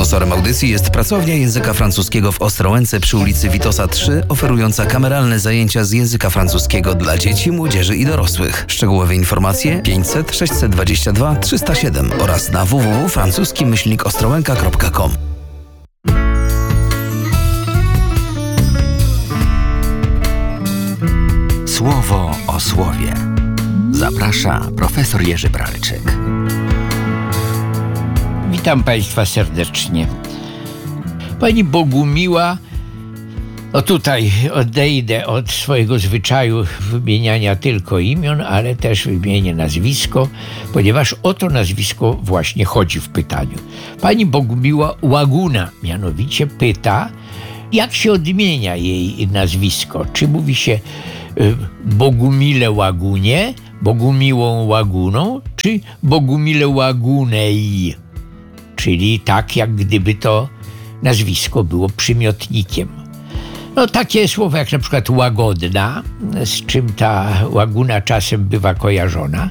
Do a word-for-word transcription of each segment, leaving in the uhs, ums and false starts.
Sponsorem audycji jest Pracownia Języka Francuskiego w Ostrołęce przy ulicy Witosa trzy, oferująca kameralne zajęcia z języka francuskiego dla dzieci, młodzieży i dorosłych. Szczegółowe informacje pięćset sześćset dwadzieścia dwa trzysta siedem oraz na w w w kropka francuski myślnik ostrołęka kropka com. Słowo o słowie. Zaprasza profesor Jerzy Bralczyk. Witam Państwa serdecznie. Pani Bogumiła, no tutaj odejdę od swojego zwyczaju wymieniania tylko imion, ale też wymienię nazwisko, ponieważ o to nazwisko właśnie chodzi w pytaniu. Pani Bogumiła Łaguna mianowicie pyta, jak się odmienia jej nazwisko. Czy mówi się Bogumile Łagunie, Bogumiłą Łaguną, czy Bogumile Łagunej? Czyli tak, jak gdyby to nazwisko było przymiotnikiem. No takie słowa jak na przykład łagodna, z czym ta łaguna czasem bywa kojarzona,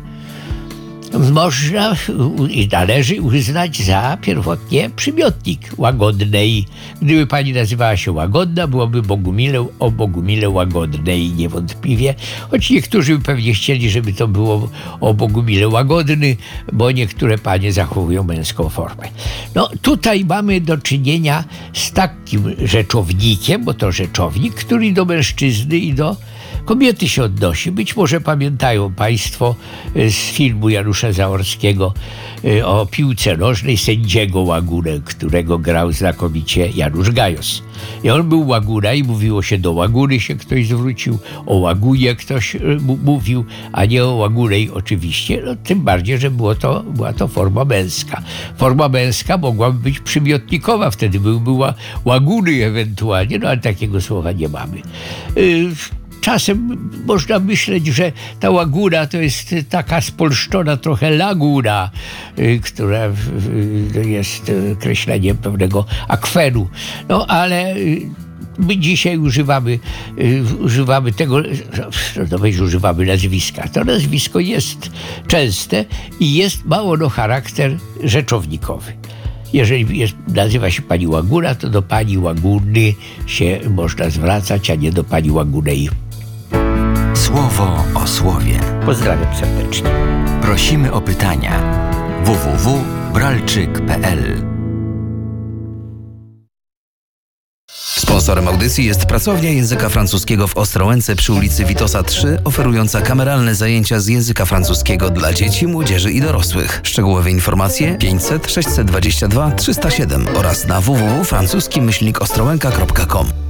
można i należy uznać za pierwotnie przymiotnik łagodnej. Gdyby pani nazywała się Łagodna, byłoby Bogumile o Bogumile Łagodnej niewątpliwie, choć niektórzy by pewnie chcieli, żeby to było o Bogumile Łagodny, bo niektóre panie zachowują męską formę. No tutaj mamy do czynienia z takim rzeczownikiem, bo to rzeczownik, który do mężczyzny i do kobiety się odnosi. Być może pamiętają Państwo z filmu Janusza Zaorskiego o piłce nożnej sędziego Łagunę, którego grał znakomicie Janusz Gajos. I on był Łaguna i mówiło się do Łaguny się ktoś zwrócił, o Łagunie ktoś mówił, a nie o Łagunej oczywiście. No, tym bardziej, że było to, była to forma męska. Forma męska mogłaby być przymiotnikowa, wtedy byłby Łaguny ewentualnie, no ale takiego słowa nie mamy. Yy, Czasem można myśleć, że ta łaguna to jest taka spolszczona trochę laguna, y, która y, jest określeniem pewnego akwenu. No ale y, my dzisiaj używamy, y, używamy tego, no weź używamy nazwiska. To nazwisko jest częste i jest, ma ono charakter rzeczownikowy. Jeżeli jest, nazywa się pani Łaguna, to do pani Łaguny się można zwracać, a nie do pani Łagunej. Słowo o słowie. Pozdrawiam serdecznie. Prosimy o pytania. w w w kropka bralczyk kropka p l Sponsorem audycji jest Pracownia Języka Francuskiego w Ostrołęce przy ulicy Witosa trzy, oferująca kameralne zajęcia z języka francuskiego dla dzieci, młodzieży i dorosłych. Szczegółowe informacje pięćset sześćset dwadzieścia dwa trzysta siedem oraz na w w w kropka francuski myślnik ostrołęka kropka com.